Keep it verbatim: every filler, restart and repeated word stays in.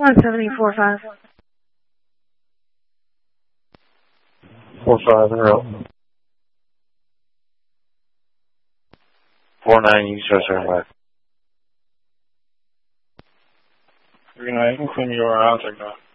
one seventy four five. Four five zero. Four nine, you start seven five. Three nine, you can clean your out, take off.